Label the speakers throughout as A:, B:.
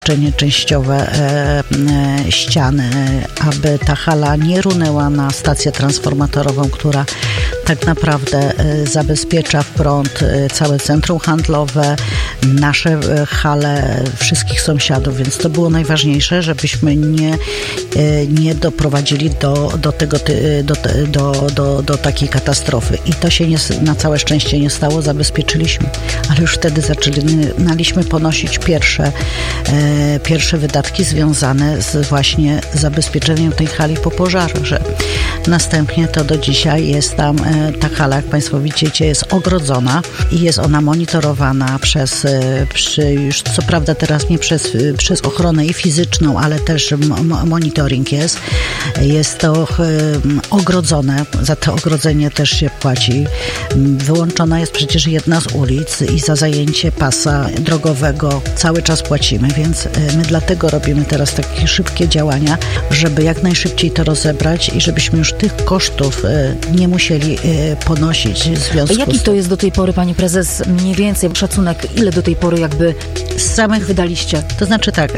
A: częściowe ściany, aby ta hala nie runęła na stację transformatorową, która tak naprawdę zabezpiecza w prąd całe centrum handlowe, nasze hale, wszystkich sąsiadów, więc to było najważniejsze, żebyśmy nie doprowadzili do takiej katastrofy. I to się na całe szczęście nie stało, zabezpieczyliśmy, ale już wtedy zaczynaliśmy ponosić pierwsze wydatki związane z właśnie zabezpieczeniem tej hali po pożarze. Następnie to do dzisiaj jest tam ta hala, jak Państwo widzicie, jest ogrodzona i jest ona monitorowana już co prawda teraz nie przez ochronę i fizyczną, ale też monitoring jest. Jest to ogrodzone, za to ogrodzenie też się płaci. Wyłączona jest przecież jedna z ulic i za zajęcie pasa drogowego cały czas płacimy, więc my dlatego robimy teraz takie szybkie działania, żeby jak najszybciej to rozebrać i żebyśmy już tych kosztów nie musieli ponosić w związku z...
B: Jaki to jest do tej pory, Pani Prezes, mniej więcej szacunek, ile do tej pory jakby
A: z samych wydaliście? To znaczy tak,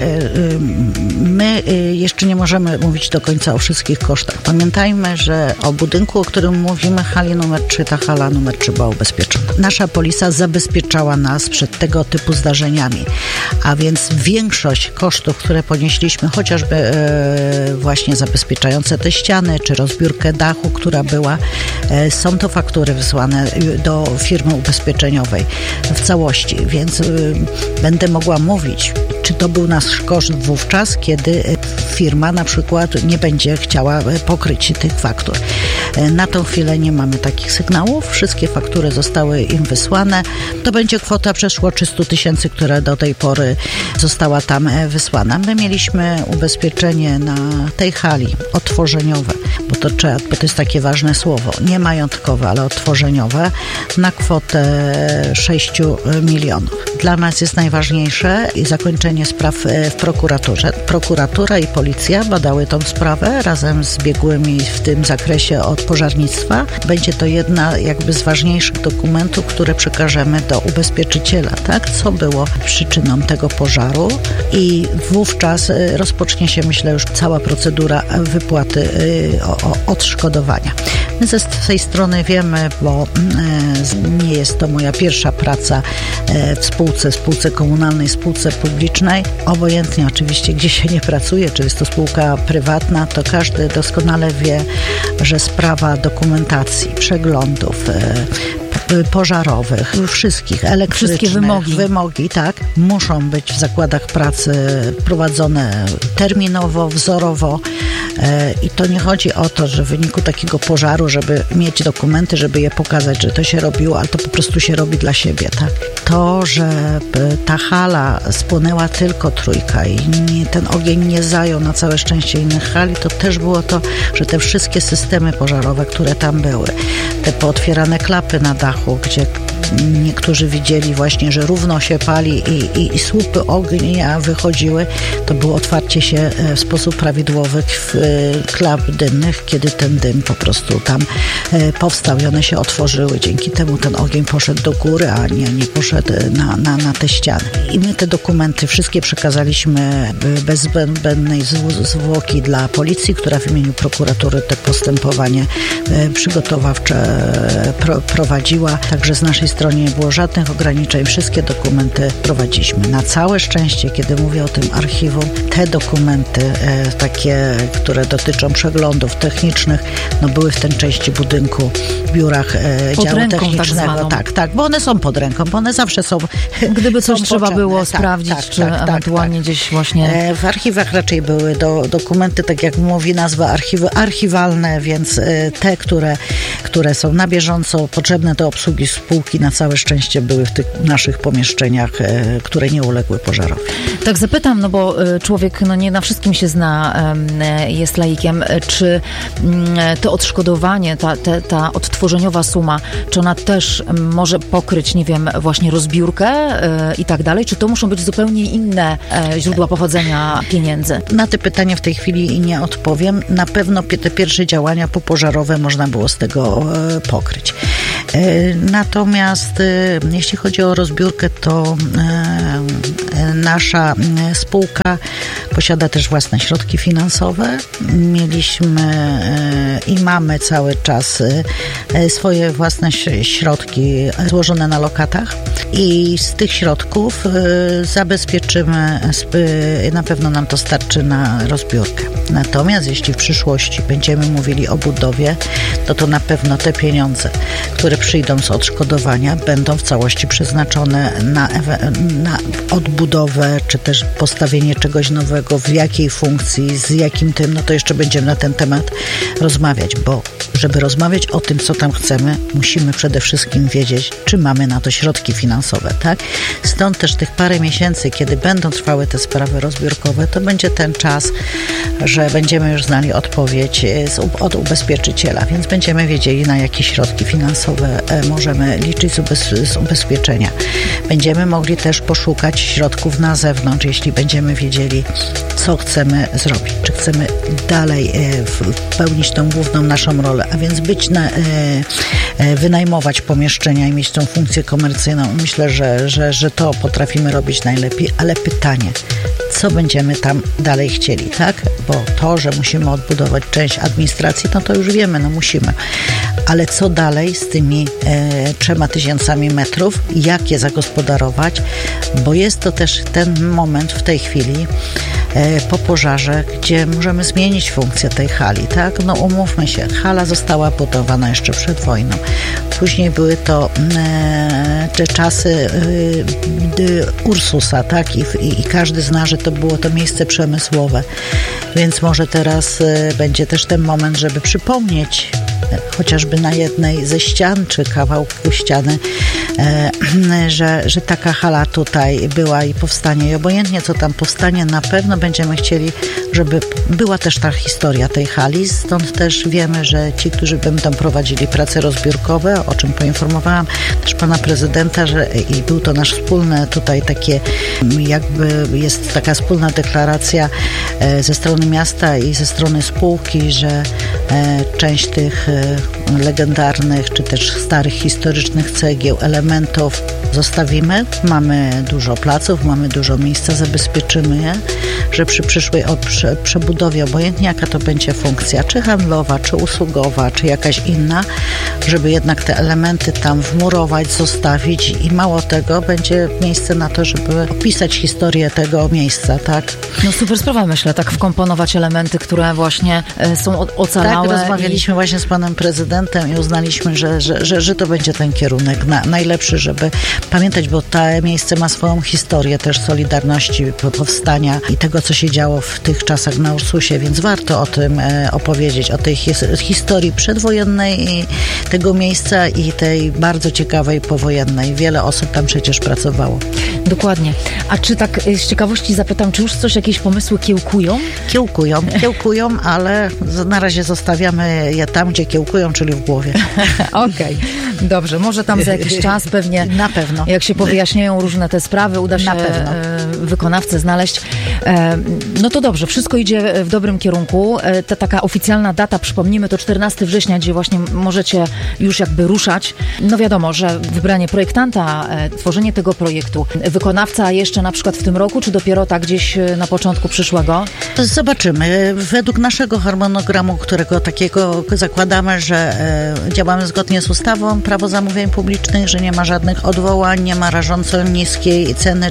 A: my jeszcze nie możemy mówić do końca o wszystkich kosztach. Pamiętajmy, że o budynku, o którym mówimy, hali numer 3, ta hala numer 3 była ubezpieczona. Nasza polisa zabezpieczała nas przed tego typu zdarzeniami, a więc większość kosztów, które ponieśliśmy, chociażby właśnie zabezpieczające te ściany, czy rozbiórkę dachu, która była, są to faktury wysłane do firmy ubezpieczeniowej w całości, więc będę mogła mówić, czy to był nasz koszt wówczas, kiedy firma na przykład nie będzie chciała pokryć tych faktur. Na tą chwilę nie mamy takich sygnałów. Wszystkie faktury zostały im wysłane. To będzie kwota przeszło 300 000, która do tej pory została tam wysłana. My mieliśmy ubezpieczenie na tej hali odtworzeniowe, bo to jest takie ważne słowo, nie majątkowe, ale odtworzeniowe, na kwotę 6 milionów. Dla nas jest najważniejsze zakończenie spraw w prokuraturze. Prokuratura i policja badały tą sprawę razem z biegłymi w tym zakresie od pożarnictwa. Będzie to jedna jakby z ważniejszych dokumentów, które przekażemy do ubezpieczyciela, tak? Co było przyczyną tego pożaru i wówczas rozpocznie się, myślę, już cała procedura wypłaty odszkodowania. My z tej strony wiemy, bo nie jest to moja pierwsza praca w spółce komunalnej, spółce publicznej. Obojętnie oczywiście, gdzie się nie pracuje, czy jest to spółka prywatna, to każdy doskonale wie, że sprawa dokumentacji, przeglądów pożarowych, wszystkich elektrycznych,
B: wszystkie
A: wymogi, tak, muszą być w zakładach pracy prowadzone terminowo, wzorowo i to nie chodzi o to, że w wyniku takiego pożaru, żeby mieć dokumenty, żeby je pokazać, że to się robiło, ale to po prostu się robi dla siebie, tak. To, że ta hala spłonęła tylko 3 i ten ogień nie zajął na całe szczęście innych hali, to też było to, że te wszystkie systemy pożarowe, które tam były, te pootwierane klapy na dachu, gdzie niektórzy widzieli właśnie, że równo się pali i słupy ognia wychodziły, to było otwarcie się w sposób prawidłowy klap dymnych, kiedy ten dym po prostu tam powstał i one się otworzyły. Dzięki temu ten ogień poszedł do góry, a nie poszedł na te ściany. I my te dokumenty wszystkie przekazaliśmy bez zbędnej zwłoki dla policji, która w imieniu prokuratury te postępowanie przygotowawcze prowadziła. Także z naszej strony nie było żadnych ograniczeń. Wszystkie dokumenty prowadziliśmy. Na całe szczęście, kiedy mówię o tym archiwum, te dokumenty takie, które dotyczą przeglądów technicznych, były w tej części budynku, w biurach działu technicznego. Tak, bo one są pod ręką, bo one zawsze są.
B: Gdyby coś trzeba było sprawdzić, czy ewentualnie gdzieś właśnie...
A: W archiwach raczej były dokumenty, tak jak mówi nazwa, archiwalne, więc te, które są na bieżąco potrzebne do obsługi spółki, na całe szczęście były w tych naszych pomieszczeniach, które nie uległy pożarowi.
B: Tak zapytam, bo człowiek nie na wszystkim się zna, jest laikiem. Czy to odszkodowanie, ta odtworzeniowa suma, czy ona też może pokryć, nie wiem, właśnie rozbiórkę i tak dalej? Czy to muszą być zupełnie inne źródła pochodzenia pieniędzy?
A: Na te pytania w tej chwili nie odpowiem. Na pewno te pierwsze działania popożarowe można było z tego pokryć. Natomiast jeśli chodzi o rozbiórkę, to nasza spółka posiada też własne środki finansowe. Mieliśmy i mamy cały czas swoje własne środki złożone na lokatach i z tych środków zabezpieczymy, na pewno nam to starczy na rozbiórkę. Natomiast jeśli w przyszłości będziemy mówili o budowie, to na pewno te pieniądze, które przyjdą z odszkodowania, będą w całości przeznaczone na odbudowę, czy też postawienie czegoś nowego, w jakiej funkcji, z jakim tym, to jeszcze będziemy na ten temat rozmawiać, bo żeby rozmawiać o tym, co tam chcemy, musimy przede wszystkim wiedzieć, czy mamy na to środki finansowe, tak? Stąd też tych parę miesięcy, kiedy będą trwały te sprawy rozbiórkowe, to będzie ten czas, że będziemy już znali odpowiedź od ubezpieczyciela, więc będziemy wiedzieli, na jakie środki finansowe możemy liczyć z ubezpieczenia. Będziemy mogli też poszukać środków na zewnątrz, jeśli będziemy wiedzieli, co chcemy zrobić. Czy chcemy dalej pełnić tą główną naszą rolę, a więc wynajmować pomieszczenia i mieć tą funkcję komercyjną. Myślę, że to potrafimy robić najlepiej, ale pytanie, co będziemy tam dalej chcieli, tak? Bo to, że musimy odbudować część administracji, to już wiemy, musimy. Ale co dalej z tymi 3000 metrów? Jak je zagospodarować? Bo jest to też ten moment w tej chwili po pożarze, gdzie możemy zmienić funkcję tej hali, tak? Umówmy się, hala została budowana jeszcze przed wojną. Później były to czasy Ursusa, tak? I każdy zna, że to było to miejsce przemysłowe. Więc może teraz będzie też ten moment, żeby przypomnieć chociażby na jednej ze ścian, czy kawałku ściany, że taka hala tutaj była i powstanie. I obojętnie co tam powstanie, na pewno będziemy chcieli, żeby była też ta historia tej hali. Stąd też wiemy, że ci, którzy będą prowadzili prace rozbiórkowe, o czym poinformowałam też pana prezydenta, że i był to nasz wspólny tutaj takie, jakby jest taka wspólna deklaracja ze strony miasta i ze strony spółki, że część tych legendarnych, czy też starych, historycznych cegieł, elementów zostawimy. Mamy dużo placów, mamy dużo miejsca, zabezpieczymy je, że przy przyszłej przebudowie, obojętnie jaka to będzie funkcja, czy handlowa, czy usługowa, czy jakaś inna, żeby jednak te elementy tam wmurować, zostawić i mało tego, będzie miejsce na to, żeby opisać historię tego miejsca, tak?
B: Super sprawa, myślę, tak wkomponować elementy, które właśnie są ocalałe.
A: Tak, rozmawialiśmy właśnie z panem prezydentem i uznaliśmy, że to będzie ten kierunek najlepszy, żeby pamiętać, bo to miejsce ma swoją historię też Solidarności, powstania i tego, co się działo w tych czasach na Ursusie, więc warto o tym opowiedzieć, o tej historii przedwojennej i tego miejsca i tej bardzo ciekawej powojennej. Wiele osób tam przecież pracowało.
B: Dokładnie. A czy tak z ciekawości zapytam, czy już jakieś pomysły kiełkują?
A: Kiełkują, ale na razie zostawiamy je tam, gdzie kiełkują, czyli w głowie.
B: Okej, dobrze. Może tam za jakiś czas pewnie,
A: na pewno,
B: jak się powyjaśniają różne te sprawy, uda się wykonawcę znaleźć. No to dobrze, wszystko idzie w dobrym kierunku. Ta taka oficjalna data, przypomnijmy, to 14 września, gdzie właśnie możecie już jakby ruszać. No wiadomo, że wybranie projektanta, tworzenie tego projektu, wykonawca jeszcze na przykład w tym roku, czy dopiero tak gdzieś na początku przyszłego?
A: Zobaczymy. Według naszego harmonogramu, którego takiego zakładamy, że działamy zgodnie z ustawą Prawo zamówień publicznych, że nie ma żadnych odwołań, nie ma rażąco niskiej ceny,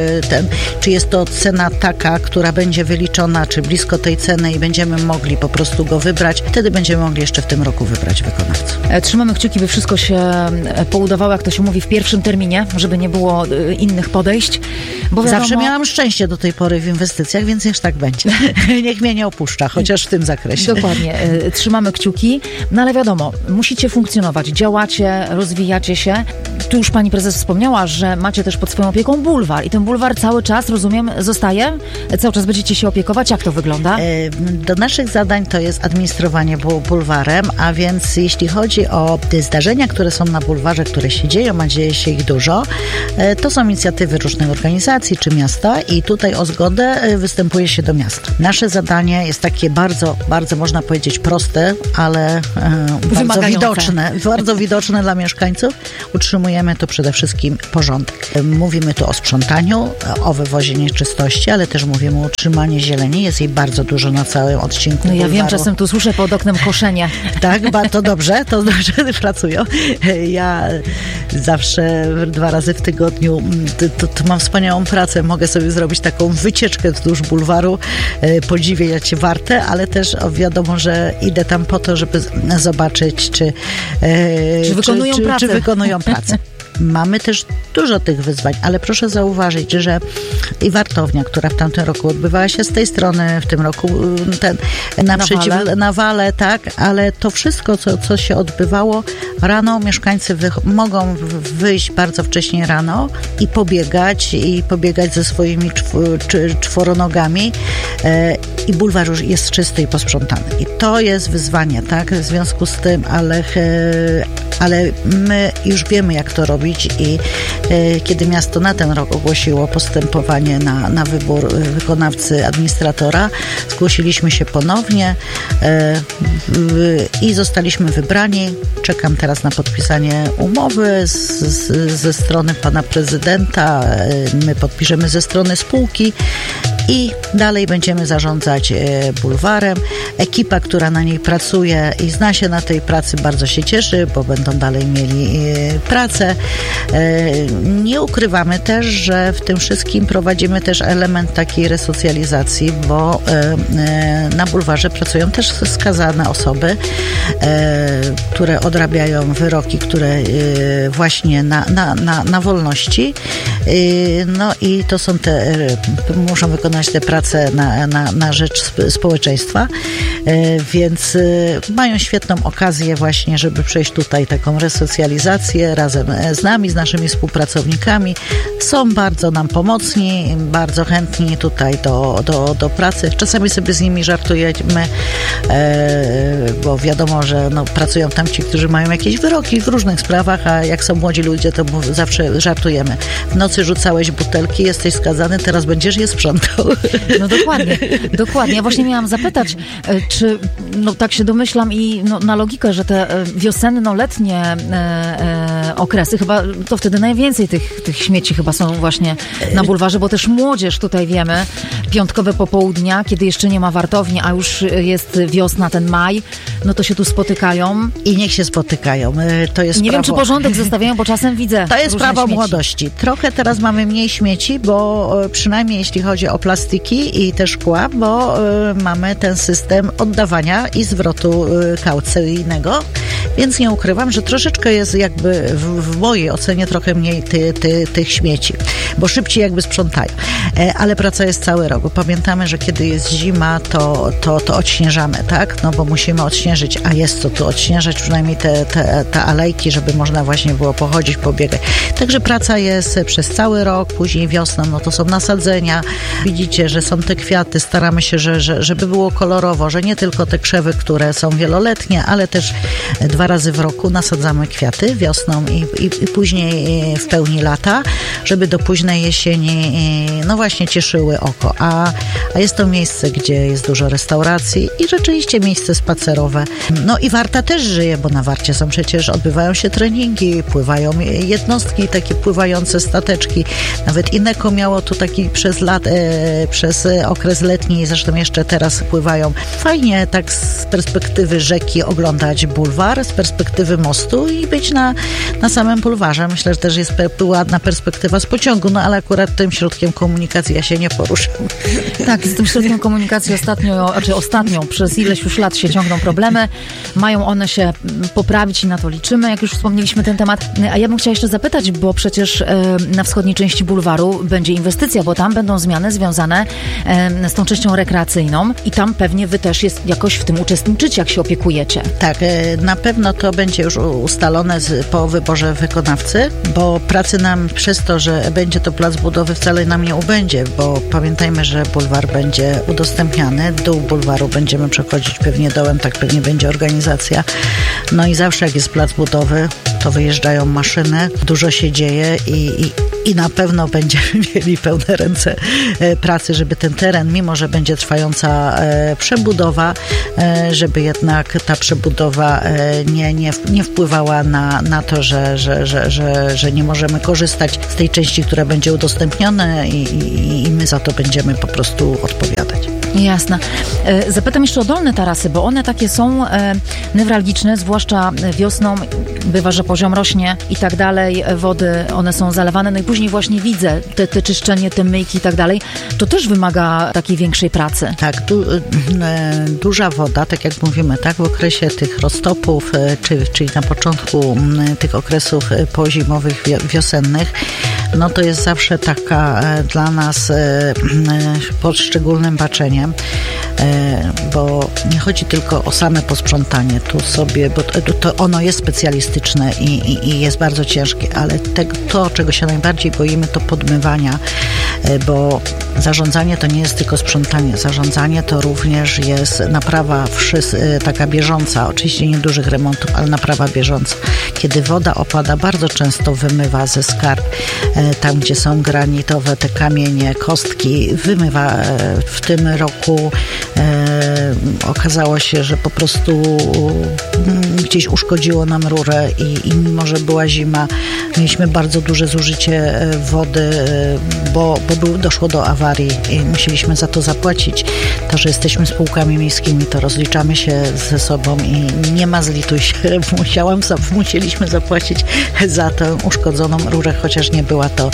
A: czy jest to cena taka, która będzie wyliczona, czy blisko tej ceny i będziemy mogli po prostu go wybrać. Wtedy będziemy mogli jeszcze w tym roku wybrać wykonawcę.
B: Trzymamy kciuki, by wszystko się poudawało, jak to się mówi, w pierwszym terminie, żeby nie było innych podejść. Bo wiadomo,
A: zawsze miałam szczęście do tej pory w inwestycjach, więc już tak będzie. Niech mnie nie opuszcza, chociaż w tym zakresie.
B: Dokładnie. Trzymamy kciuki. No ale wiadomo, musicie funkcjonować, działacie, rozwijacie się. Tu już pani prezes wspomniała, że macie też pod swoją opieką bulwar i ten bulwar cały czas, rozumiem, zostaje cały czas będziecie się opiekować? Jak to wygląda?
A: Do naszych zadań to jest administrowanie bulwarem, a więc jeśli chodzi o te zdarzenia, które są na bulwarze, które się dzieją, a dzieje się ich dużo, to są inicjatywy różnych organizacji czy miasta i tutaj o zgodę występuje się do miasta. Nasze zadanie jest takie bardzo, bardzo można powiedzieć proste, ale bardzo widoczne dla mieszkańców. Utrzymujemy tu przede wszystkim porządek. Mówimy tu o sprzątaniu, o wywozie nieczystości, ale też mówimy o utrzymaniu zieleni. Jest jej bardzo dużo na całym odcinku bulwaru.
B: Wiem, czasem tu słyszę pod oknem koszenie.
A: Tak, to dobrze pracują. Ja zawsze 2 razy w tygodniu to mam wspaniałą pracę. Mogę sobie zrobić taką wycieczkę wzdłuż bulwaru, podziwiać Wartę, ale też wiadomo, że idę tam po to, żeby zobaczyć, czy wykonują pracę. Mamy też dużo tych wyzwań, ale proszę zauważyć, że i wartownia, która w tamtym roku odbywała się z tej strony, w tym roku na Wale, tak, ale to wszystko, co się odbywało rano, mieszkańcy mogą wyjść bardzo wcześnie rano i pobiegać ze swoimi czworonogami i bulwar już jest czysty i posprzątany. I to jest wyzwanie, tak, w związku z tym, ale my już wiemy, jak to robić i kiedy miasto na ten rok ogłosiło postępowanie na wybór wykonawcy administratora, zgłosiliśmy się ponownie i zostaliśmy wybrani. Czekam teraz na podpisanie umowy ze strony pana prezydenta. My podpiszemy ze strony spółki i dalej będziemy zarządzać bulwarem. Ekipa, która na niej pracuje i zna się na tej pracy, bardzo się cieszy, bo będą dalej mieli pracę. Nie ukrywamy też, że w tym wszystkim prowadzimy też element takiej resocjalizacji, bo na bulwarze pracują też skazane osoby, które odrabiają wyroki, które właśnie na wolności. No i to są muszą wykonać te prace na rzecz społeczeństwa, więc mają świetną okazję właśnie, żeby przejść tutaj taką resocjalizację razem z nami, z naszymi współpracownikami. Są bardzo nam pomocni, bardzo chętni tutaj do pracy. Czasami sobie z nimi żartujemy, bo wiadomo, że pracują tam ci, którzy mają jakieś wyroki w różnych sprawach, a jak są młodzi ludzie, to zawsze żartujemy. W nocy rzucałeś butelki, jesteś skazany, teraz będziesz je sprzątał.
B: No dokładnie. Ja właśnie miałam zapytać, czy tak się domyślam i na logikę, że te wiosenno-letnie okresy, chyba to wtedy najwięcej tych śmieci chyba są właśnie na bulwarze, bo też młodzież, tutaj wiemy, piątkowe popołudnia, kiedy jeszcze nie ma wartowni, a już jest wiosna, ten maj, to się tu spotykają.
A: I niech się spotykają. To jest
B: nie wiem, czy porządek zostawiają, bo czasem widzę
A: to jest prawo
B: śmieci.
A: Młodości. Trochę teraz mamy mniej śmieci, bo przynajmniej jeśli chodzi o plastiki i te szkła, bo mamy ten system oddawania i zwrotu kaucyjnego, więc nie ukrywam, że troszeczkę jest jakby w mojej ocenie trochę mniej tych śmieci, bo szybciej jakby sprzątają. Ale praca jest cały rok. Pamiętamy, że kiedy jest zima, to odśnieżamy, tak? Bo musimy odśnieżyć, a jest co tu odśnieżać, przynajmniej te alejki, żeby można właśnie było pochodzić, pobiegać. Także praca jest przez cały rok, później wiosną, to są nasadzenia. Widzicie, że są te kwiaty, staramy się, żeby było kolorowo, że nie tylko te krzewy, które są wieloletnie, ale też 2 razy w roku nasadzamy kwiaty wiosną i później w pełni lata, żeby do późnej jesieni właśnie cieszyły oko. A jest to miejsce, gdzie jest dużo restauracji i rzeczywiście miejsce spacerowe. I Warta też żyje, bo na Warcie odbywają się treningi, pływają jednostki, takie pływające stateczki. Nawet Ineko miało tu taki przez okres letni, zresztą jeszcze teraz pływają. Fajnie tak z perspektywy rzeki oglądać bulwar, z perspektywy mostu i być na samym bulwarze. Myślę, że też jest ładna perspektywa z pociągu, ale akurat tym środkiem komunikacji ja się nie poruszam.
B: Tak, z tym środkiem komunikacji ostatnio przez ileś już lat się ciągną problemy. Mają one się poprawić i na to liczymy, jak już wspomnieliśmy ten temat. A ja bym chciała jeszcze zapytać, bo przecież na wschodniej części bulwaru będzie inwestycja, bo tam będą zmiany związane z tą częścią rekreacyjną i tam pewnie wy też jakoś w tym uczestniczycie, jak się opiekujecie.
A: Tak, na pewno to będzie już ustalone po wyborze wykonawcy, bo pracy nam przez to, że będzie to plac budowy, wcale nam nie ubędzie, bo pamiętajmy, że bulwar bulwar będzie udostępniany, dół bulwaru będziemy przechodzić pewnie dołem, tak pewnie będzie organizacja. No i zawsze jak jest plac budowy, to wyjeżdżają maszyny, dużo się dzieje i na pewno będziemy mieli pełne ręce pracy, żeby ten teren, mimo że będzie trwająca przebudowa, żeby jednak ta przebudowa nie wpływała na to, że nie możemy korzystać z tej części, która będzie udostępniona i my za to będziemy po prostu odpowiadać.
B: Jasne. Zapytam jeszcze o dolne tarasy, bo one takie są newralgiczne, zwłaszcza wiosną. Bywa, że poziom rośnie i tak dalej, wody, one są zalewane. No i później właśnie widzę te czyszczenie, te myjki i tak dalej. To też wymaga takiej większej pracy.
A: Tak, duża woda, tak jak mówimy, tak, w okresie tych roztopów, czyli na początku tych okresów pozimowych, wiosennych, no to jest zawsze taka dla nas pod szczególnym baczeniem, bo nie chodzi tylko o same posprzątanie tu sobie, bo to ono jest specjalistyczne i jest bardzo ciężkie, ale to, czego się najbardziej boimy, to podmywania, bo zarządzanie to nie jest tylko sprzątanie. Zarządzanie to również jest naprawa taka bieżąca, oczywiście nie dużych remontów, ale naprawa bieżąca. Kiedy woda opada, bardzo często wymywa ze skarp, tam gdzie są granitowe te kamienie, kostki, wymywa. W tym roku okazało się, że po prostu gdzieś uszkodziło nam rurę i mimo, że była zima, mieliśmy bardzo duże zużycie wody, bo doszło do awarii i musieliśmy za to zapłacić. To, że jesteśmy spółkami miejskimi, to rozliczamy się ze sobą i nie ma zlituj się. Musieliśmy zapłacić za tę uszkodzoną rurę, chociaż nie była to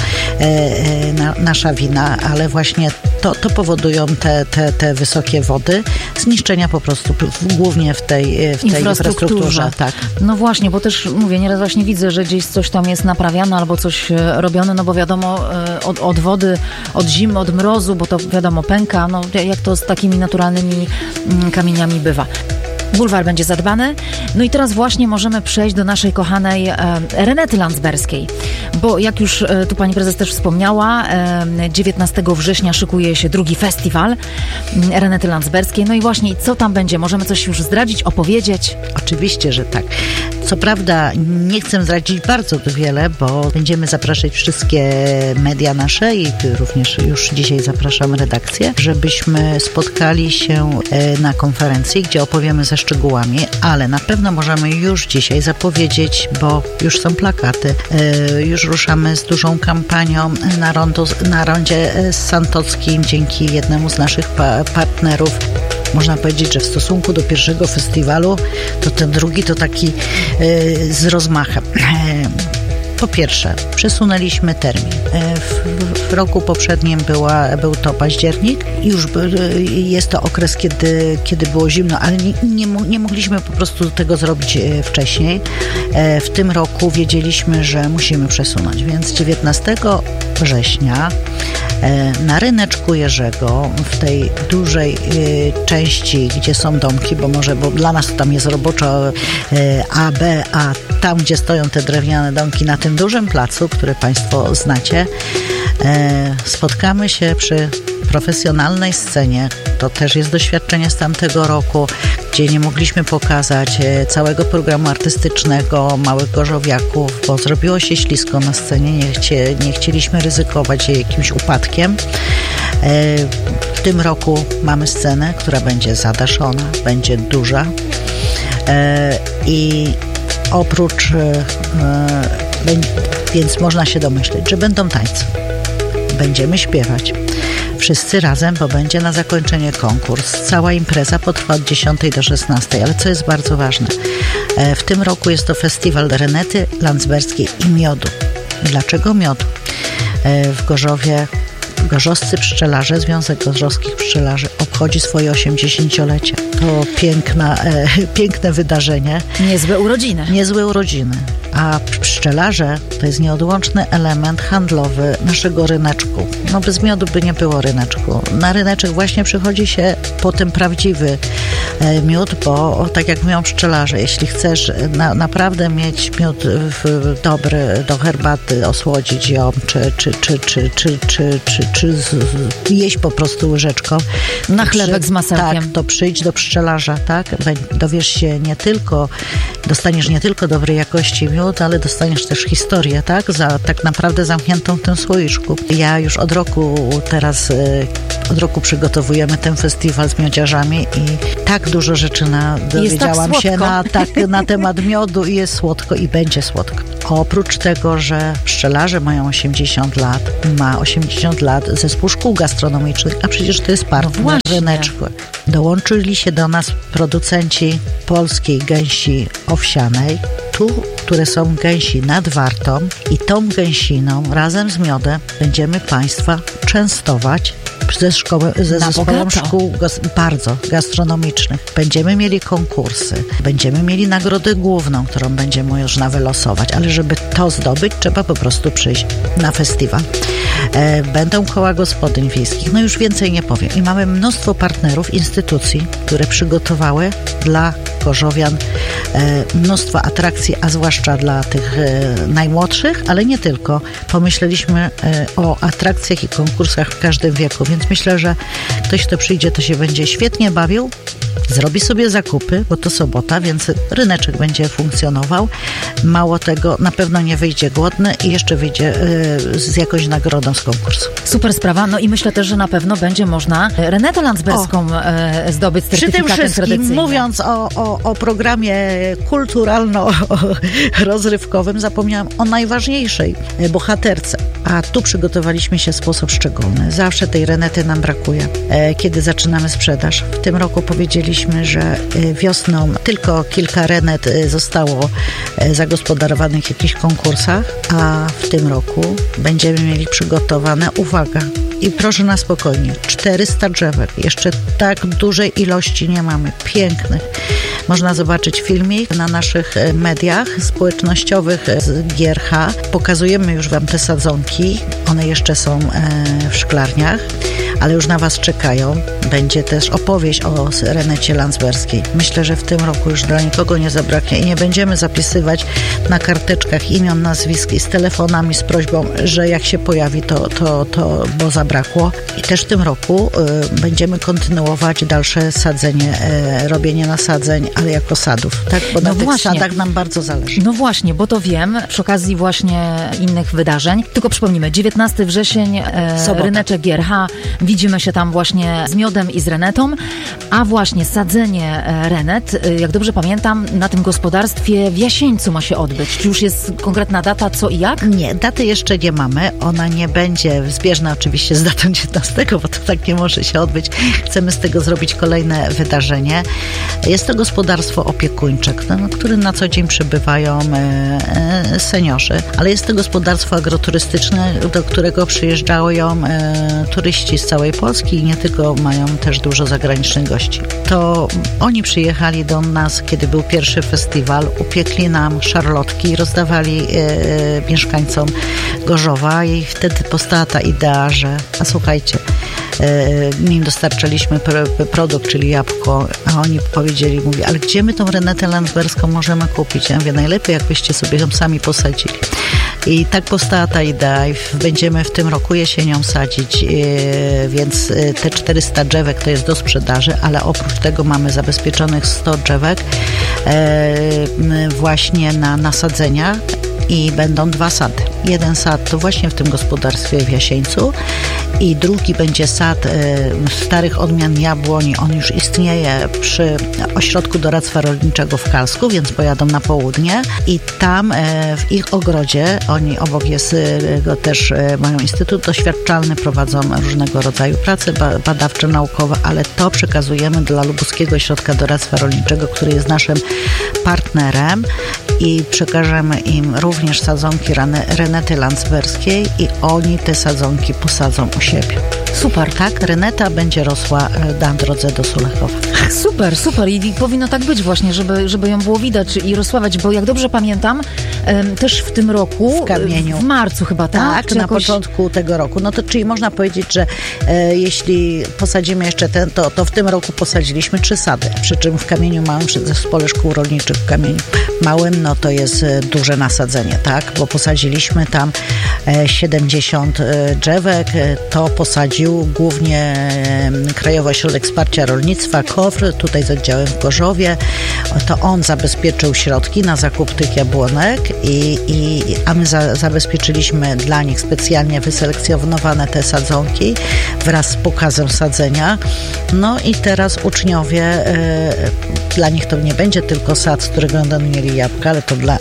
A: nasza wina, ale właśnie to powodują te wysokie wody, zniszczenia po prostu, głównie w tej infrastrukturze. Tak.
B: No właśnie, bo też mówię, nieraz właśnie widzę, że gdzieś coś tam jest naprawiane albo coś robione, no bo wiadomo, od wody, od zimy, od mrozu, bo to wiadomo pęka, no jak to z takimi naturalnymi kamieniami bywa. Bulwar będzie zadbany. No i teraz właśnie możemy przejść do naszej kochanej Renety Landsberskiej, bo jak już tu pani prezes też wspomniała, 19 września szykuje się drugi festiwal Renety Landsberskiej. No i właśnie co tam będzie? Możemy coś już zdradzić, opowiedzieć?
A: Oczywiście, że tak. Co prawda nie chcę zdradzić bardzo wiele, bo będziemy zapraszać wszystkie media nasze i również już dzisiaj zapraszam redakcję, żebyśmy spotkali się na konferencji, gdzie opowiemy ze szczegółami, ale na pewno możemy już dzisiaj zapowiedzieć, bo już są plakaty. Już ruszamy z dużą kampanią na rondzie santockim dzięki jednemu z naszych partnerów. Można powiedzieć, że w stosunku do pierwszego festiwalu, to ten drugi to taki z rozmachem. Po pierwsze, przesunęliśmy termin. W roku poprzednim był to październik. Już jest to okres, kiedy było zimno, ale nie mogliśmy po prostu tego zrobić wcześniej. W tym roku wiedzieliśmy, że musimy przesunąć, więc 19 września na Ryneczku Jerzego, w tej dużej części, gdzie są domki, bo dla nas tam jest roboczo A, B, a tam, gdzie stoją te drewniane domki, na tym dużym placu, który Państwo znacie, spotkamy się przy profesjonalnej scenie. To też jest doświadczenie z tamtego roku, gdzie nie mogliśmy pokazać całego programu artystycznego Małych Gorzowiaków, bo zrobiło się ślisko na scenie, nie chcieliśmy ryzykować jakimś upadkiem. W tym roku mamy scenę, która będzie zadaszona, będzie duża i oprócz więc można się domyśleć, że będą tańce, będziemy śpiewać wszyscy razem, bo będzie na zakończenie konkurs. Cała impreza potrwa od 10 do 16, ale co jest bardzo ważne, w tym roku jest to festiwal Renety Landsberskiej i miodu. Dlaczego miodu? W Gorzowie Gorzowscy Pszczelarze, Związek Gorzowskich Pszczelarzy obchodzi swoje 80-lecie. To piękne wydarzenie.
B: Niezłe urodziny.
A: A pszczelarze to jest nieodłączny element handlowy naszego ryneczku. No bez miodu by nie było ryneczku. Na ryneczek właśnie przychodzi się po ten prawdziwy miód, bo tak jak mówią pszczelarze, jeśli chcesz naprawdę mieć miód dobry do herbaty, osłodzić ją, czy jeść po prostu łyżeczką.
B: Na chlebek z masełkiem.
A: Tak, to przyjdź do pszczelarza, tak? Dowiesz się dostaniesz nie tylko dobrej jakości miód, ale dostaniesz też historię, tak? Tak naprawdę zamkniętą w tym słoiczku. Ja już od roku przygotowujemy ten festiwal z miodziarzami i tak dużo rzeczy dowiedziałam się na temat miodu i jest słodko i będzie słodko. Oprócz tego, że pszczelarze mają 80 lat, ma 80 lat zespół szkół gastronomicznych, a przecież to jest partner ryneczku. Dołączyli się do nas producenci polskiej gęsi owsianej, które są gęsi nad Wartą i tą gęsiną razem z miodem będziemy Państwa częstować ze zespołem szkół bardzo gastronomicznych. Będziemy mieli konkursy, będziemy mieli nagrodę główną, którą będzie można wylosować, ale żeby to zdobyć, trzeba po prostu przyjść na festiwal. Będą koła gospodyń wiejskich, no już więcej nie powiem. I mamy mnóstwo partnerów, instytucji, które przygotowały dla Gorzowian mnóstwo atrakcji, a zwłaszcza dla tych najmłodszych, ale nie tylko. Pomyśleliśmy o atrakcjach i konkursach w każdym wieku, więc myślę, że ktoś, kto przyjdzie, to się będzie świetnie bawił, zrobi sobie zakupy, bo to sobota, więc ryneczek będzie funkcjonował. Mało tego, na pewno nie wyjdzie głodny i jeszcze wyjdzie z jakąś nagrodą z konkursu.
B: Super sprawa. No i myślę też, że na pewno będzie można Renetę Landsberską zdobyć certyfikatem tradycyjnym.
A: Przy tym wszystkim, mówiąc o programie kulturalno-rozrywkowym, zapomniałam o najważniejszej bohaterce. A tu przygotowaliśmy się w sposób szczególny. Zawsze tej Renety nam brakuje, kiedy zaczynamy sprzedaż. W tym roku powiedzieliśmy, że wiosną tylko kilka Renet zostało zagospodarowanych w jakichś konkursach, a w tym roku będziemy mieli przygotowane, uwaga, i proszę na spokojnie, 400 drzewek. Jeszcze tak dużej ilości nie mamy. Pięknych. Można zobaczyć filmik na naszych mediach społecznościowych z Giercha. Pokazujemy już Wam te sadzonki. One jeszcze są w szklarniach, ale już na Was czekają. Będzie też opowieść o Renecie Landsberskiej. Myślę, że w tym roku już dla nikogo nie zabraknie i nie będziemy zapisywać na karteczkach imion, nazwisk i z telefonami z prośbą, że jak się pojawi, to bo zabrakło. I też w tym roku będziemy kontynuować dalsze sadzenie, robienie nasadzeń, ale jako sadów, tak? Bo na tych sadach nam bardzo zależy.
B: No właśnie, bo to wiem, przy okazji właśnie innych wydarzeń. Tylko przypomnijmy, 19 wrzesień, ryneczek Giercha. Widzimy się tam właśnie z miodem i z Renetą, a właśnie sadzenie Renet, jak dobrze pamiętam, na tym gospodarstwie w Jasieńcu ma się odbyć. Czy już jest konkretna data, co i jak?
A: Nie, daty jeszcze nie mamy. Ona nie będzie zbieżna oczywiście z datą 19, bo to tak nie może się odbyć. Chcemy z tego zrobić kolejne wydarzenie. Jest to gospodarstwo opiekuńcze, którym na co dzień przybywają seniorzy, ale jest to gospodarstwo agroturystyczne, do którego przyjeżdżają turyści z całej Polski i nie tylko, mają też dużo zagranicznych gości. To oni przyjechali do nas, kiedy był pierwszy festiwal, upiekli nam szarlotki i rozdawali mieszkańcom Gorzowa i wtedy powstała ta idea, że słuchajcie, my im dostarczaliśmy produkt, czyli jabłko, a oni powiedzieli, ale gdzie my tą Renetę Landsberską możemy kupić? Ja mówię, najlepiej jakbyście sobie ją sami posadzili. I tak powstała ta idea i będziemy w tym roku jesienią sadzić, więc te 400 drzewek to jest do sprzedaży, ale oprócz tego mamy zabezpieczonych 100 drzewek właśnie na nasadzenia i będą 2 sady. Jeden sad to właśnie w tym gospodarstwie w Jasieńcu i drugi będzie sad starych odmian jabłoni. On już istnieje przy Ośrodku Doradztwa Rolniczego w Kalsku, więc pojadą na południe i tam w ich ogrodzie, oni obok jest też mają Instytut Doświadczalny, prowadzą różnego rodzaju prace badawcze, naukowe, ale to przekazujemy dla Lubuskiego Ośrodka Doradztwa Rolniczego, który jest naszym partnerem i przekażemy im również sadzonki Renety Landsberskiej i oni te sadzonki posadzą u siebie.
B: Super.
A: Tak, Reneta będzie rosła na drodze do Sulechowa.
B: Super i powinno tak być właśnie, żeby ją było widać i rozsławiać, bo jak dobrze pamiętam, też w tym roku,
A: w Kamieniu.
B: W marcu chyba, tak?
A: Tak, na początku tego roku. No to czyli można powiedzieć, że jeśli posadzimy jeszcze to w tym roku posadziliśmy 3 sady, przy czym w Kamieniu Małym, przy Zespole Szkół Rolniczych w Kamieniu Małym, no to jest duże nasadzenie, tak, bo posadziliśmy tam 70 drzewek, to posadził głównie Krajowy Ośrodek Wsparcia Rolnictwa, KOWR, tutaj z oddziałem w Gorzowie. To on zabezpieczył środki na zakup tych jabłonek, a my zabezpieczyliśmy dla nich specjalnie wyselekcjonowane te sadzonki wraz z pokazem sadzenia. No i teraz uczniowie, dla nich to nie będzie tylko sad, z którego będą mieli jabłka,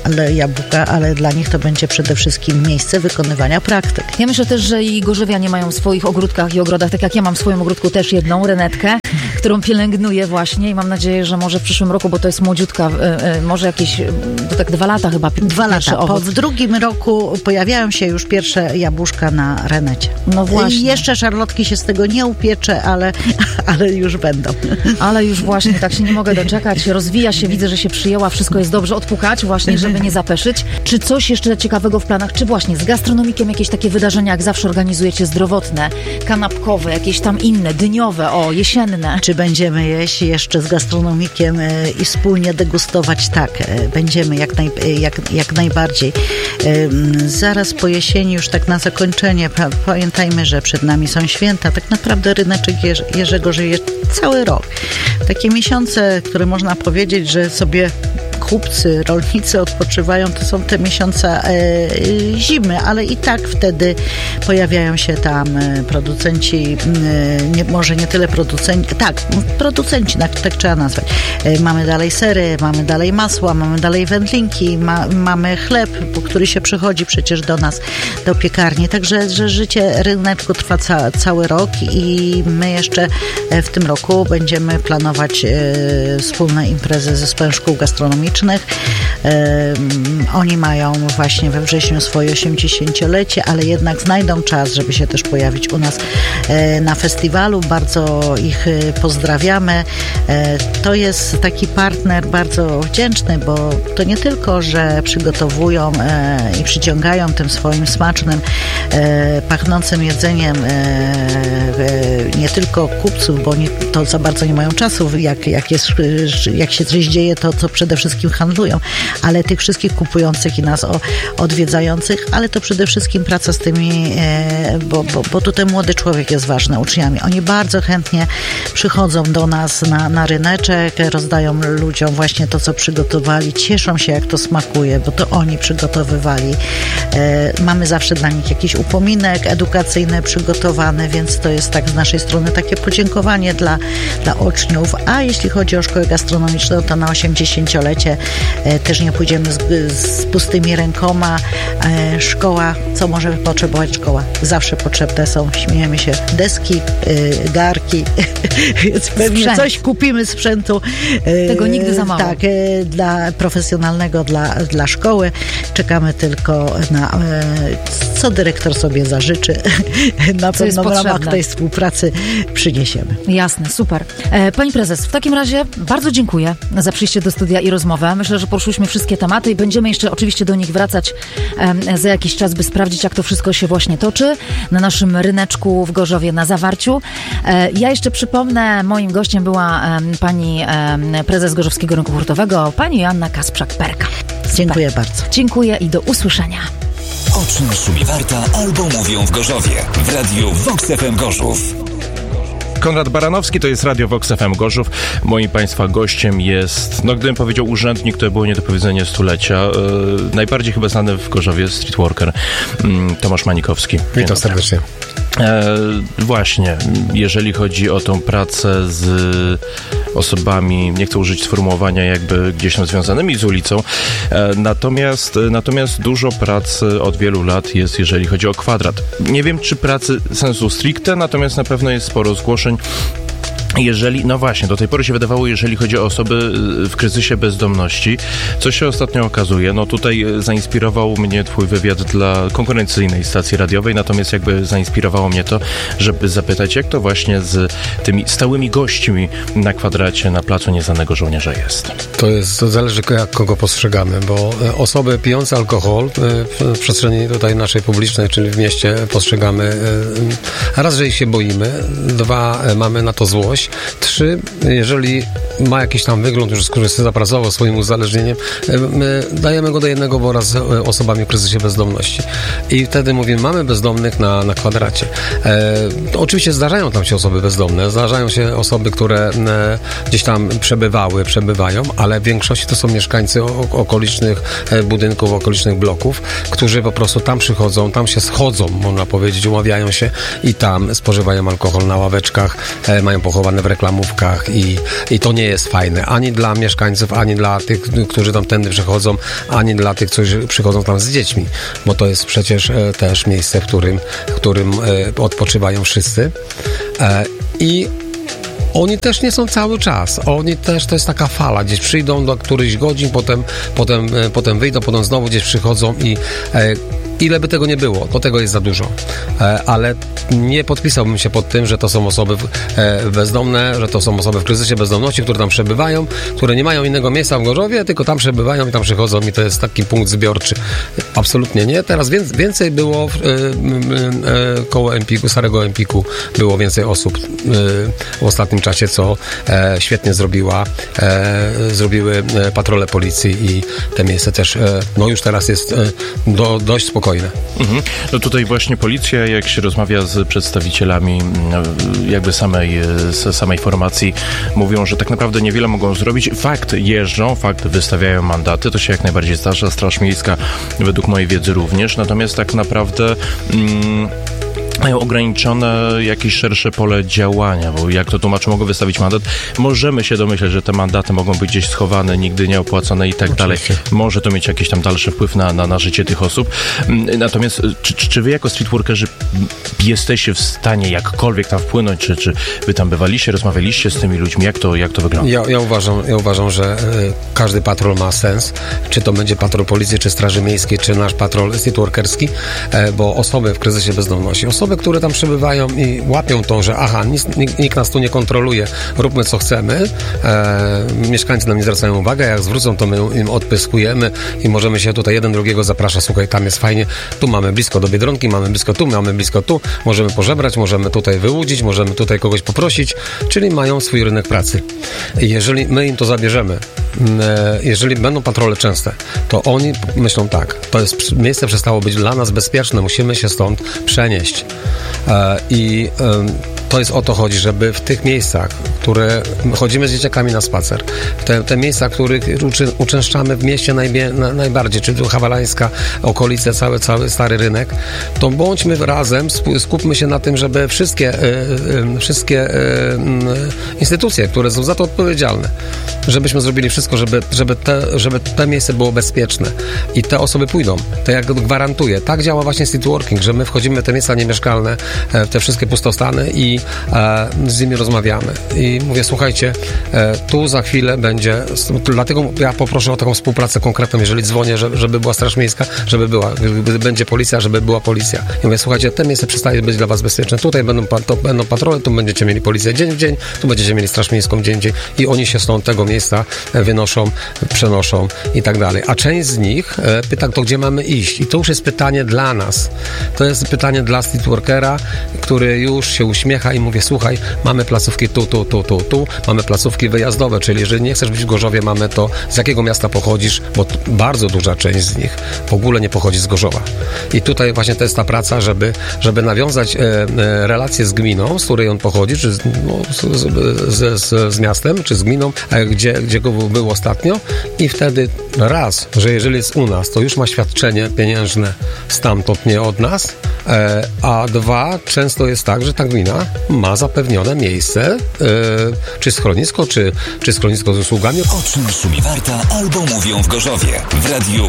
A: ale dla nich to będzie przede wszystkim miejsce wykonywania praktyk.
B: Ja myślę też, że i gorzowianie mają w swoich ogródkach i ogrodach, tak jak ja mam w swoim ogródku też jedną Renetkę, którą pielęgnuję właśnie i mam nadzieję, że może w przyszłym roku, bo to jest młodziutka, może jakieś, to tak 2 lata chyba.
A: 2 lata. W drugim roku pojawiają się już pierwsze jabłuszka na Renecie.
B: No właśnie.
A: I jeszcze szarlotki się z tego nie upiecze, ale już będą.
B: Ale już właśnie, tak się nie mogę doczekać. Rozwija się, widzę, że się przyjęła, wszystko jest dobrze, odpukać właśnie, żeby nie zapeszyć. Czy coś jeszcze ciekawego w planach? Czy właśnie z gastronomikiem jakieś takie wydarzenia, jak zawsze organizujecie, zdrowotne, kanapkowe, jakieś tam inne, dyniowe, jesienne?
A: Czy będziemy jeść jeszcze z gastronomikiem i wspólnie degustować? Tak, będziemy jak najbardziej. Zaraz po jesieni, już tak na zakończenie, pamiętajmy, że przed nami są święta. Tak naprawdę ryneczek Jerzego żyje cały rok. Takie miesiące, które można powiedzieć, że sobie kupcy, rolnicy odpoczywają, to są te miesiące zimy, ale i tak wtedy pojawiają się tam producenci, może nie tyle producenci, tak trzeba nazwać. Mamy dalej sery, mamy dalej masła, mamy dalej wędlinki, mamy chleb, po który się przychodzi przecież do nas, do piekarni. Także że życie ryneczku trwa cały rok i my jeszcze w tym roku będziemy planować wspólne imprezy z Zespołem Szkół Gastronomicznych. Oni mają właśnie we wrześniu swoje 80-lecie, ale jednak znajdą czas, żeby się też pojawić u nas na festiwalu. Bardzo ich pozdrawiamy. To jest taki partner bardzo wdzięczny, bo to nie tylko, że przygotowują i przyciągają tym swoim smacznym, pachnącym jedzeniem nie tylko kupców, bo oni to za bardzo nie mają czasu, jak się coś dzieje, to przede wszystkim handlują, ale tych wszystkich kupujących i nas odwiedzających, ale to przede wszystkim praca z tymi, bo tutaj młody człowiek jest ważny, uczniami. Oni bardzo chętnie przychodzą do nas na ryneczek, rozdają ludziom właśnie to, co przygotowali, cieszą się, jak to smakuje, bo to oni przygotowywali. Mamy zawsze dla nich jakiś upominek edukacyjny przygotowany, więc to jest tak z naszej strony takie podziękowanie dla uczniów. A jeśli chodzi o szkołę gastronomiczną, to na 80-lecie też nie pójdziemy z pustymi rękoma. Szkoła, co może potrzebować szkoła? Zawsze potrzebne są, śmiejemy się, deski, garki, więc pewnie
B: sprzęt.
A: Coś kupimy sprzętu.
B: Tego nigdy za mało.
A: Tak, dla profesjonalnego, dla szkoły. Czekamy tylko na co dyrektor sobie zażyczy. Na pewno w ramach tej współpracy przyniesiemy.
B: Jasne, super. Pani prezes, w takim razie bardzo dziękuję za przyjście do studia i rozmowę. Myślę, że poruszyliśmy wszystkie tematy i będziemy jeszcze oczywiście do nich wracać za jakiś czas, by sprawdzić, jak to wszystko się właśnie toczy na naszym ryneczku w Gorzowie na Zawarciu. Ja jeszcze przypomnę, moim gościem była pani prezes Gorzowskiego Rynku Hurtowego, pani Joanna Kasprzak-Perka.
A: Dziękuję bardzo.
B: Dziękuję i do usłyszenia.
C: O czym szumi warta albo mówią w Gorzowie w radiu Vox FM Gorzów.
D: Konrad Baranowski, to jest Radio Vox FM Gorzów. Moim Państwa gościem jest, gdybym powiedział urzędnik, to było nie do powiedzenia stulecia. Najbardziej chyba znany w Gorzowie streetworker Tomasz Manikowski.
E: Witam serdecznie.
D: Właśnie, jeżeli chodzi o tą pracę z osobami, nie chcę użyć sformułowania jakby gdzieś tam związanymi z ulicą, natomiast dużo pracy od wielu lat jest, jeżeli chodzi o kwadrat. Nie wiem, czy pracy sensu stricte, natomiast na pewno jest sporo zgłoszeń No właśnie, do tej pory się wydawało, jeżeli chodzi o osoby w kryzysie bezdomności, co się ostatnio okazuje, no tutaj zainspirował mnie twój wywiad dla konkurencyjnej stacji radiowej, natomiast jakby zainspirowało mnie to, żeby zapytać, jak to właśnie z tymi stałymi gośćmi na kwadracie na Placu Nieznanego Żołnierza jest.
E: To zależy, jak kogo postrzegamy, bo osoby pijące alkohol w przestrzeni tutaj naszej publicznej, czyli w mieście, postrzegamy raz, że ich się boimy, 2, mamy na to złość, 3, jeżeli ma jakiś tam wygląd, już skoro zapracował swoim uzależnieniem, my dajemy go do jednego wora z osobami w kryzysie bezdomności. I wtedy mówimy, mamy bezdomnych na kwadracie. Oczywiście zdarzają tam się osoby bezdomne, zdarzają się osoby, które gdzieś tam przebywają, ale w większości to są mieszkańcy okolicznych budynków, okolicznych bloków, którzy po prostu tam przychodzą, tam się schodzą, można powiedzieć, umawiają się i tam spożywają alkohol na ławeczkach, mają pochowane w reklamówkach i to nie jest fajne, ani dla mieszkańców, ani dla tych, którzy tam tędy przychodzą, ani dla tych, którzy przychodzą tam z dziećmi, bo to jest przecież też miejsce, w którym odpoczywają wszyscy. I oni też nie są cały czas. Oni też, to jest taka fala. Gdzieś przyjdą do którychś godzin, potem wyjdą, potem znowu gdzieś przychodzą i ile by tego nie było, to tego jest za dużo. Ale nie podpisałbym się pod tym, że to są osoby bezdomne, że to są osoby w kryzysie bezdomności, które tam przebywają, które nie mają innego miejsca w Gorzowie, tylko tam przebywają i tam przychodzą i to jest taki punkt zbiorczy. Absolutnie nie. Teraz więcej było koło Empiku, starego Empiku było więcej osób w ostatnim czasie, co świetnie zrobiły patrole policji i te miejsce też, no już teraz jest dość spokojne.
D: No tutaj właśnie policja, jak się rozmawia z przedstawicielami jakby samej formacji, mówią, że tak naprawdę niewiele mogą zrobić. Fakt jeżdżą, fakt wystawiają mandaty, to się jak najbardziej zdarza. Straż Miejska według mojej wiedzy również, natomiast tak naprawdę mają ograniczone jakieś szersze pole działania, bo jak to tłumaczę, mogą wystawić mandat. Możemy się domyśleć, że te mandaty mogą być gdzieś schowane, nigdy nie opłacone i tak dalej. Może to mieć jakiś tam dalszy wpływ na życie tych osób. Natomiast czy wy jako streetworkerzy jesteście w stanie jakkolwiek tam wpłynąć, czy wy tam bywaliście, rozmawialiście z tymi ludźmi? Jak to wygląda?
E: Ja uważam, że każdy patrol ma sens. Czy to będzie patrol policji, czy Straży Miejskiej, czy nasz patrol streetworkerski, bo osoby w kryzysie bezdomności, osoby, które tam przebywają i łapią to, że nikt nas tu nie kontroluje, róbmy co chcemy, mieszkańcy nam nie zwracają uwagi, jak zwrócą, to my im odpyskujemy i możemy się tutaj jeden drugiego zaprasza, słuchaj, tam jest fajnie, tu mamy blisko do Biedronki, mamy blisko tu, możemy pożebrać, możemy tutaj wyłudzić, możemy tutaj kogoś poprosić, czyli mają swój rynek pracy. I jeżeli my im to zabierzemy, jeżeli będą patrole częste, to oni myślą tak, miejsce przestało być dla nas bezpieczne, musimy się stąd przenieść. I to jest o to chodzi, żeby w tych miejscach, które chodzimy z dzieciakami na spacer, te miejsca, których uczęszczamy w mieście najbardziej, czyli tu Hawalańska, okolice, cały stary rynek, to bądźmy razem, skupmy się na tym, żeby wszystkie instytucje, które są za to odpowiedzialne, żebyśmy zrobili wszystko, żeby te miejsce było bezpieczne i te osoby pójdą. To jak gwarantuję. Tak działa właśnie streetworking, że my wchodzimy w te miejsca niemieszkalne, w te wszystkie pustostany i z nimi rozmawiamy. I mówię, słuchajcie, tu za chwilę będzie, dlatego ja poproszę o taką współpracę konkretną, jeżeli dzwonię, żeby była Straż Miejska, gdy będzie policja, żeby była policja. I mówię, słuchajcie, te miejsce przestaje być dla was bezpieczne. Tutaj będą patrole, tu będziecie mieli policję dzień w dzień, tu będziecie mieli Straż Miejską dzień w dzień i oni się stąd tego miejsca wynoszą, przenoszą i tak dalej. A część z nich pyta, to gdzie mamy iść? I to już jest pytanie dla nas. To jest pytanie dla streetworkera, który już się uśmiecha i mówi, słuchaj, mamy placówki tu, mamy placówki wyjazdowe, czyli jeżeli nie chcesz być w Gorzowie, mamy to, z jakiego miasta pochodzisz, bo bardzo duża część z nich w ogóle nie pochodzi z Gorzowa. I tutaj właśnie to jest ta praca, żeby nawiązać relacje z gminą, z której on pochodzi, czy z miastem, czy z gminą, gdzie go był ostatnio i wtedy raz, że jeżeli jest u nas, to już ma świadczenie pieniężne stamtąd, nie od nas, a 2, często jest tak, że ta gmina ma zapewnione miejsce, czy schronisko, czy schronisko z usługami.
C: O czym szumi warta albo mówią w Gorzowie w Radiu